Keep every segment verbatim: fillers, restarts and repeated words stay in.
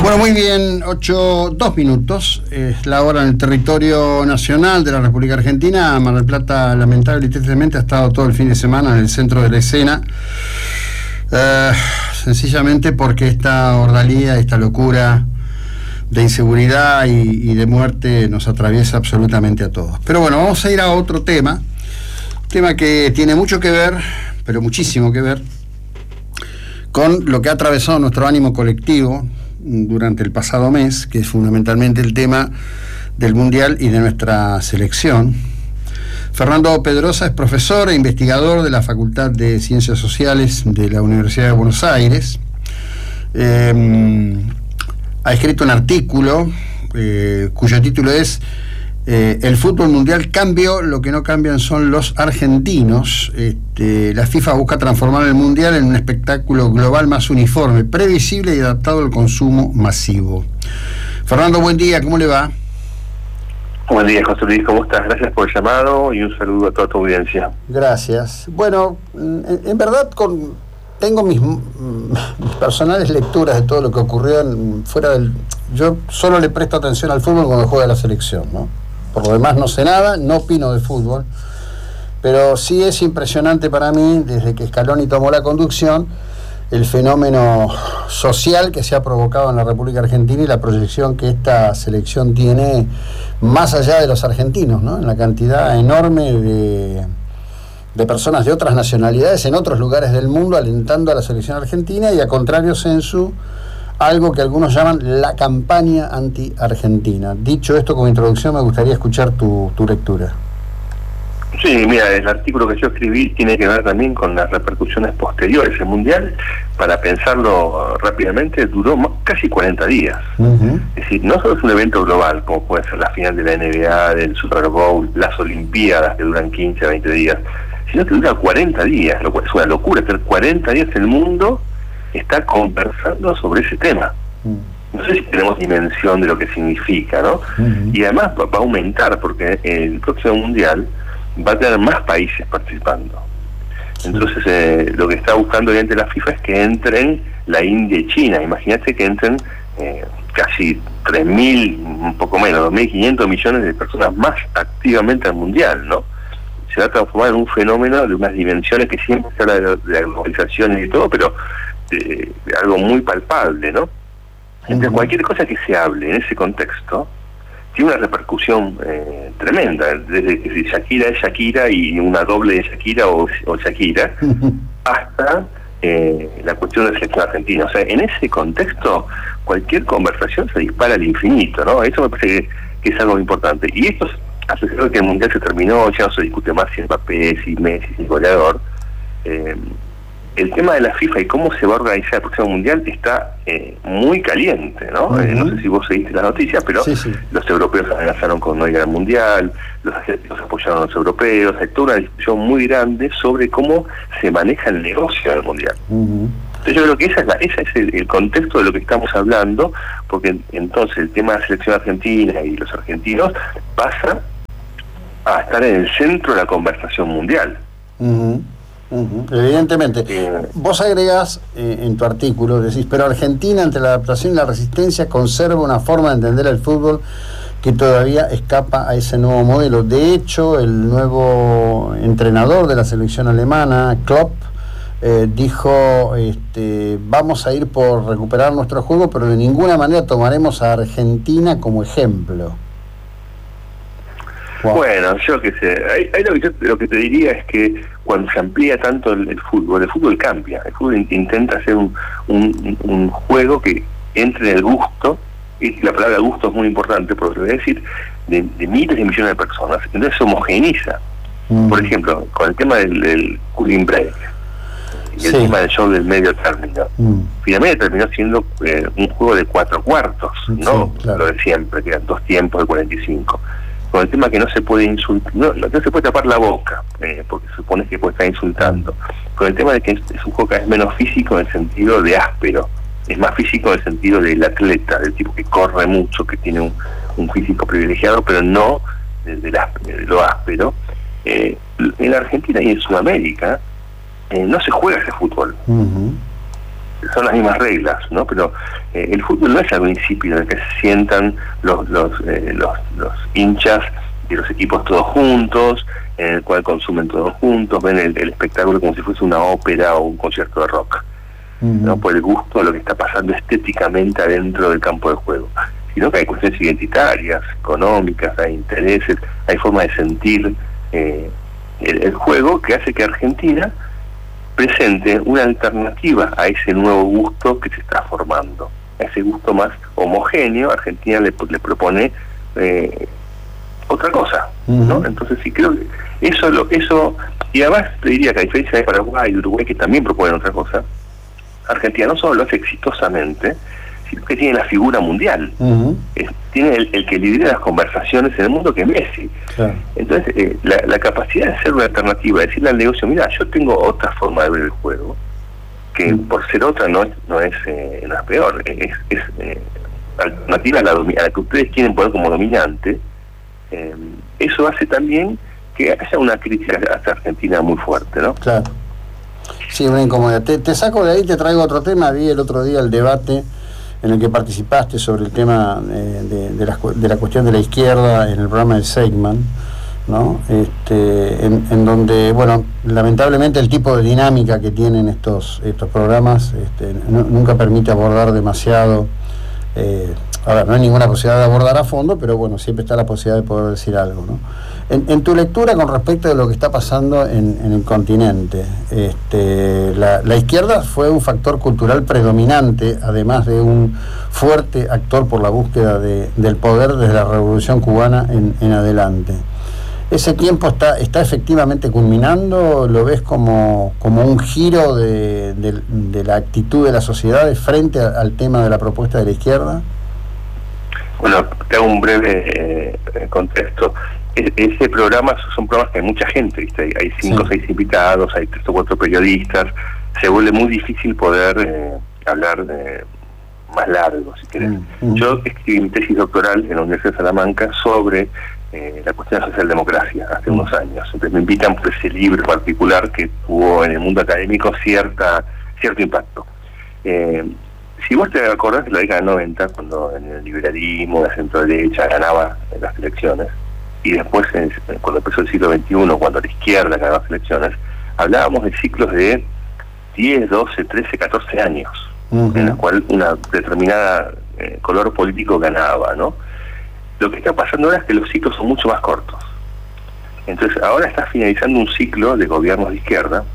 Bueno, muy bien, ocho, dos minutos, es la hora en el territorio nacional de la República Argentina. Mar del Plata, lamentable y tristemente, ha estado todo el fin de semana en el centro de la escena, eh, sencillamente porque esta ordalía, esta locura de inseguridad y, y de muerte nos atraviesa absolutamente a todos. Pero bueno, vamos a ir a otro tema, tema que tiene mucho que ver, pero muchísimo que ver, con lo que ha atravesado nuestro ánimo colectivo durante el pasado mes, que es fundamentalmente el tema del Mundial y de nuestra selección. Fernando Pedrosa es profesor e investigador de la Facultad de Ciencias Sociales de la Universidad de Buenos Aires. Eh, ha escrito un artículo eh, cuyo título es Eh, el fútbol mundial cambió, lo que no cambian son los argentinos. Este, la FIFA busca transformar el mundial en un espectáculo global más uniforme, previsible y adaptado al consumo masivo. Fernando, buen día, ¿cómo le va? Buen día, José Luis, ¿cómo estás? Gracias por el llamado y un saludo a toda tu audiencia. Gracias. Bueno, en, en verdad con, tengo mis, mis personales lecturas de todo lo que ocurrió en, fuera del... Yo solo le presto atención al fútbol cuando juega la selección, ¿no? Por lo demás no sé nada, no opino de fútbol, pero sí es impresionante para mí, desde que Scaloni tomó la conducción, el fenómeno social que se ha provocado en la República Argentina y la proyección que esta selección tiene más allá de los argentinos, ¿no? En la cantidad enorme de, de personas de otras nacionalidades en otros lugares del mundo alentando a la selección argentina y, a contrario sensu, algo que algunos llaman la campaña anti-argentina. Dicho esto como introducción, me gustaría escuchar tu, tu lectura. Sí, mira, el artículo que yo escribí tiene que ver también con las repercusiones posteriores. El Mundial, para pensarlo rápidamente, duró casi cuarenta días. Uh-huh. Es decir, no solo es un evento global, como puede ser la final de la N B A, del Super Bowl, las Olimpiadas, que duran quince a veinte días, sino que dura cuarenta días, lo cual es una locura. Hacer cuarenta días el mundo está conversando sobre ese tema. No sé si tenemos dimensión de lo que significa, ¿no? Uh-huh. Y además va, va a aumentar, porque el próximo Mundial va a tener más países participando. Entonces, eh, lo que está buscando obviamente la FIFA es que entren la India y China. Imagínate que entren eh, casi tres mil, un poco menos, dos mil quinientos millones de personas más activamente al Mundial, ¿no? Se va a transformar en un fenómeno de unas dimensiones que siempre se habla de, de la globalización y todo, pero de, de algo muy palpable, ¿no? Entonces, uh-huh. cualquier cosa que se hable en ese contexto tiene una repercusión eh, tremenda, desde que si Shakira es Shakira y una doble de Shakira o, o Shakira, uh-huh. hasta eh, la cuestión de la selección argentina. O sea, en ese contexto, cualquier conversación se dispara al infinito, ¿no? Eso me parece que, que es algo importante. Y esto, a pesar de que el Mundial se terminó, ya no se discute más si Mbappé, si Messi, si goleador, eh, el tema de la FIFA y cómo se va a organizar el próximo Mundial está eh, muy caliente, ¿no? Uh-huh. Eh, no sé si vos seguiste las noticias, pero sí, sí. Los europeos amenazaron con no ir al Mundial, los asiáticos apoyaron a los europeos, hay toda una discusión muy grande sobre cómo se maneja el negocio del Mundial. Uh-huh. Entonces yo creo que esa es, la, esa es el, el contexto de lo que estamos hablando, porque entonces el tema de la selección argentina y los argentinos pasa a estar en el centro de la conversación mundial. Uh-huh. Uh-huh. Evidentemente. Eh, Vos agregás eh, en tu artículo, decís, pero Argentina ante la adaptación y la resistencia conserva una forma de entender el fútbol que todavía escapa a ese nuevo modelo. De hecho, el nuevo entrenador de la selección alemana, Klopp, eh, dijo, este, vamos a ir por recuperar nuestro juego, pero de ninguna manera tomaremos a Argentina como ejemplo. Wow. Bueno, yo qué sé, ahí, ahí lo, que yo, lo que te diría es que cuando se amplía tanto el, el fútbol, el fútbol cambia, el fútbol intenta hacer un, un, un juego que entre en el gusto, y la palabra gusto es muy importante, porque voy a decir, de, de miles de millones de personas, entonces se homogeniza. Mm. Por ejemplo, con el tema del, del cooling break, y el sí. tema del show del medio término, mm. finalmente terminó siendo eh, un juego de cuatro cuartos, ¿no? Sí, claro. Lo de siempre, que eran dos tiempos de cuarenta y cinco. Con el tema que no se puede insultar, no, no se puede tapar la boca, eh, porque se supone que puede estar insultando. Con el tema de que es, es un juego cada vez menos físico en el sentido de áspero, es más físico en el sentido del atleta, del tipo que corre mucho, que tiene un, un físico privilegiado, pero no de, de, la, de lo áspero. Eh, en Argentina y en Sudamérica eh, no se juega ese fútbol. Uh-huh. son las mismas reglas, ¿no? Pero eh, el fútbol no es algo insípido, en el que se sientan los, los, eh, los, los hinchas y los equipos todos juntos, en el cual consumen todos juntos, ven el, el espectáculo como si fuese una ópera o un concierto de rock, uh-huh. ¿no? Por el gusto de lo que está pasando estéticamente adentro del campo de juego, sino que hay cuestiones identitarias, económicas, hay intereses, hay formas de sentir eh, el, el juego que hace que Argentina presente una alternativa a ese nuevo gusto que se está formando, a ese gusto más homogéneo. Argentina le, le propone eh, otra cosa, uh-huh. ¿no? Entonces sí creo que eso, lo, eso y además te diría que a diferencia de Paraguay y Uruguay, que también proponen otra cosa, Argentina no solo lo hace exitosamente, sino que tiene la figura mundial, uh-huh. es, tiene el, el que lidera las conversaciones en el mundo, que es Messi. Claro. Entonces eh, la, la capacidad de ser una alternativa, de decirle al negocio, mira, yo tengo otra forma de ver el juego, que uh-huh. por ser otra no es, no es, eh, no es peor, es, es eh, alternativa a la, a la que ustedes quieren poner como dominante. Eh, eso hace también que haya una crítica hacia Argentina muy fuerte, ¿no? Claro. Sí, una incomodidad. Te, te saco de ahí, te traigo otro tema. Vi el otro día el debate en el que participaste sobre el tema eh, de, de, la, de la cuestión de la izquierda en el programa de Seigman, ¿no? Este, en, en donde, bueno, lamentablemente el tipo de dinámica que tienen estos estos programas este, no, nunca permite abordar demasiado. Eh, ahora, no hay ninguna posibilidad de abordar a fondo, pero bueno, siempre está la posibilidad de poder decir algo, ¿no? En, en tu lectura con respecto de lo que está pasando en, en el continente, este, la, la izquierda fue un factor cultural predominante, además de un fuerte actor por la búsqueda de, del poder desde la Revolución Cubana en, en adelante. ¿Ese tiempo está, está efectivamente culminando? ¿Lo ves como, como un giro de, de, de la actitud de la sociedad frente a, al tema de la propuesta de la izquierda? Bueno, te hago un breve eh, contexto. E- ese programa son programas que hay mucha gente, ¿viste? Hay cinco o sí. seis invitados, hay tres o cuatro periodistas, se vuelve muy difícil poder eh, hablar de, más largo, si querés. Mm-hmm. Yo escribí mi tesis doctoral en la Universidad de Salamanca sobre eh, la cuestión de la socialdemocracia hace mm. unos años. Entonces me invitan por ese libro particular que tuvo en el mundo académico cierta cierto impacto. Eh, si vos te acordás de la década del noventa, cuando en el liberalismo, la centro-derecha ganaba en las elecciones, y después en, cuando empezó el siglo veintiuno, cuando la izquierda ganaba las elecciones, hablábamos de ciclos de diez, doce, trece, catorce años, uh-huh. en los cuales una determinada eh, color político ganaba, ¿no? Lo que está pasando ahora es que los ciclos son mucho más cortos. Entonces ahora está finalizando un ciclo de gobiernos de izquierda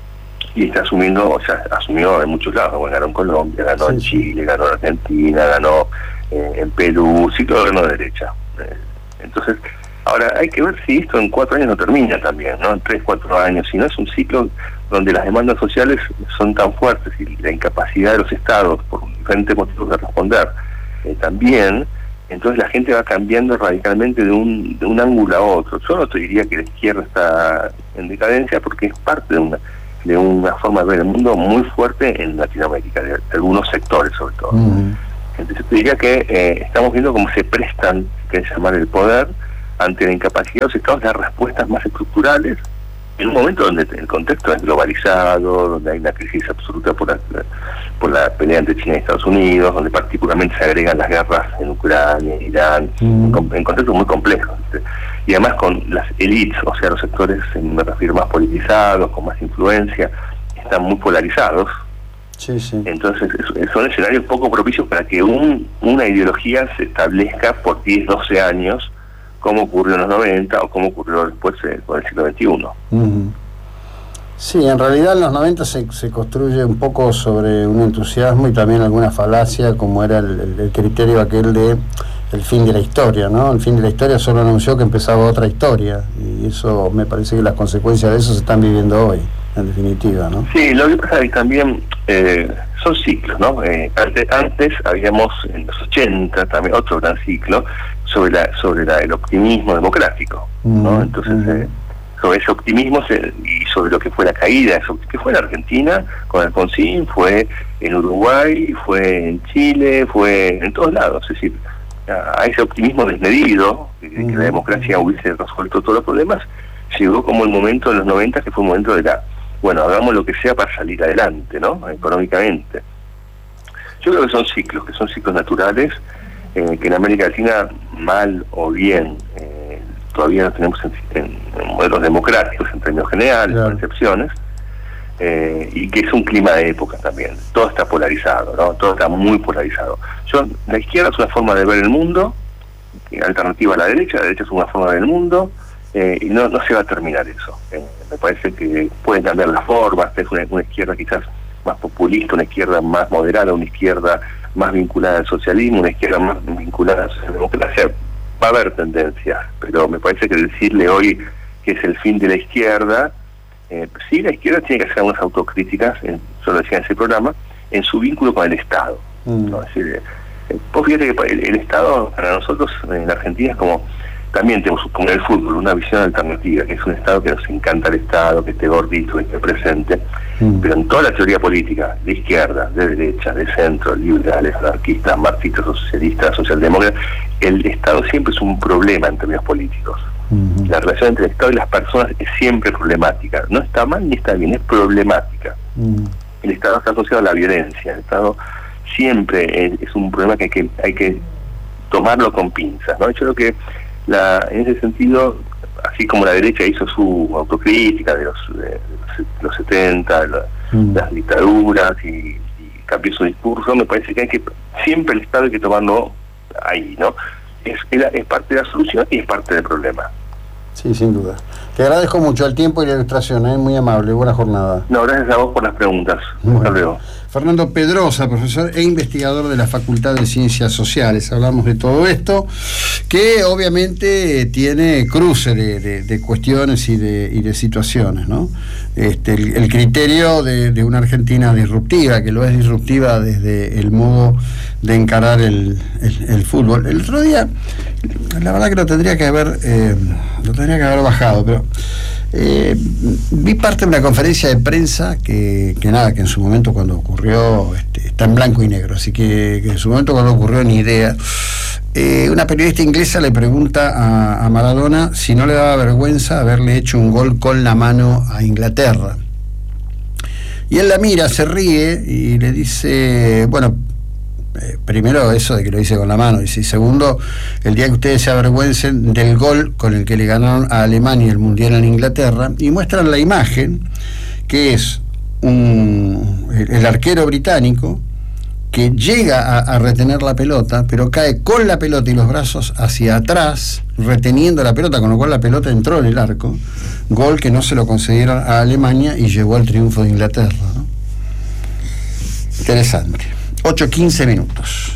y está asumiendo, o sea, asumió en muchos lados. Bueno, ganó en Colombia, ganó sí. en Chile, ganó en Argentina, ganó eh, en Perú, ciclo de gobierno de derecha. Eh, entonces, ahora hay que ver si esto en cuatro años no termina también, ¿no? En tres, cuatro años, si no es un ciclo donde las demandas sociales son tan fuertes y la incapacidad de los estados por diferentes motivos de responder eh, también. Entonces la gente va cambiando radicalmente de un, de un ángulo a otro. Yo no te diría que la izquierda está en decadencia, porque es parte de una de una forma de ver el mundo muy fuerte en Latinoamérica, de, de algunos sectores sobre todo. Mm. Entonces te diría que eh, estamos viendo cómo se prestan, que es llamar el poder, ante la incapacidad de los estados de dar respuestas más estructurales, en un momento donde el contexto es globalizado, donde hay una crisis absoluta por la, por la pelea entre China y Estados Unidos, donde particularmente se agregan las guerras en Ucrania, en Irán, mm. en, en contextos muy complejos. ¿sí? Y además con las élites, o sea, los sectores, me refiero, más politizados, con más influencia, están muy polarizados. Sí, sí. Entonces es, son escenarios poco propicios para que un, una ideología se establezca por diez, doce años, como ocurrió en los noventa o como ocurrió después eh, con el siglo veintiuno. Uh-huh. Sí, en realidad en los noventa se, se construye un poco sobre un entusiasmo y también alguna falacia, como era el, el, el criterio aquel de el fin de la historia, ¿no? El fin de la historia solo anunció que empezaba otra historia, y eso me parece que las consecuencias de eso se están viviendo hoy, en definitiva, ¿no? Sí, lo que pasa es que también eh, son ciclos, ¿no? Eh, antes, antes habíamos en los ochenta también otro gran ciclo sobre la sobre la, el optimismo democrático, ¿no? Uh-huh. Entonces uh-huh. eh, sobre ese optimismo se, y sobre lo que fue la caída, eso, que fue en Argentina con Alfonsín, fue en Uruguay, fue en Chile, fue en todos lados, es decir, a, a ese optimismo desmedido, de que uh-huh. la democracia hubiese resuelto todos los problemas, llegó como el momento de los noventa, que fue un momento de la, bueno, hagamos lo que sea para salir adelante, ¿no? Económicamente. Yo creo que son ciclos, que son ciclos naturales, eh, que en América Latina, mal o bien, eh, todavía no tenemos en, en, en modelos democráticos en términos generales, claro. Con excepciones, eh, y que es un clima de época también. Todo está polarizado, ¿no? Todo está muy polarizado. Yo, la izquierda es una forma de ver el mundo, alternativa a la derecha, la derecha es una forma de ver el mundo, eh, y no, no se va a terminar eso. Eh, me parece que pueden cambiar las formas, es una, una izquierda quizás más populista, una izquierda más moderada, una izquierda más vinculada al socialismo, una izquierda más vinculada a la democracia. Va a haber tendencias, pero me parece que decirle hoy que es el fin de la izquierda, eh, sí, la izquierda tiene que hacer algunas autocríticas, en, yo lo decía en ese programa, en su vínculo con el Estado. Mm. ¿No? Es decir, eh, vos fíjate que el, el Estado para nosotros en Argentina es como, también tenemos como en el fútbol, una visión alternativa, que es un Estado que nos encanta el Estado, que esté gordito, que esté presente, mm. pero en toda la teoría política, de izquierda, de derecha, de centro, liberales, anarquistas, marxistas, socialistas, socialdemócratas, el Estado siempre es un problema en términos políticos. Mm. La relación entre el Estado y las personas es siempre problemática. No está mal ni está bien, es problemática. Mm. El Estado está asociado a la violencia, el Estado siempre es, es un problema que hay que, hay que tomarlo con pinzas, ¿no? Yo creo que La, en ese sentido, así como la derecha hizo su autocrítica de los, de los setenta, la, mm. las dictaduras y, y cambió su discurso, me parece que hay que siempre el Estado hay que tomarlo ahí, ¿no? Es, es parte de la solución y es parte del problema. Sí, sin duda. Te agradezco mucho el tiempo y la ilustración, ¿eh? Muy amable, buena jornada. No, gracias a vos por las preguntas. Bueno. Hasta luego. Fernando Pedrosa, profesor e investigador de la Facultad de Ciencias Sociales. Hablamos de todo esto, que obviamente tiene cruce de, de, de cuestiones y de, y de situaciones, ¿no? Este, el, el criterio de, de una Argentina disruptiva, que lo es disruptiva desde el modo de encarar el, el, el fútbol. El otro día, la verdad que lo tendría que haber, eh, lo tendría que haber bajado, pero eh, vi parte de una conferencia de prensa que, que nada, que en su momento cuando ocurrió, este, está en blanco y negro, así que, que en su momento cuando ocurrió ni idea. Eh, una periodista inglesa le pregunta a, a Maradona si no le daba vergüenza haberle hecho un gol con la mano a Inglaterra. Y él la mira, se ríe y le dice, bueno, eh, primero eso de que lo hice con la mano, y segundo, el día que ustedes se avergüencen del gol con el que le ganaron a Alemania el Mundial en Inglaterra, y muestran la imagen que es un, el, el arquero británico que llega a, a retener la pelota, pero cae con la pelota y los brazos hacia atrás, reteniendo la pelota, con lo cual la pelota entró en el arco, gol que no se lo concedieron a Alemania y llevó al triunfo de Inglaterra, ¿no? Interesante. ocho quince minutos.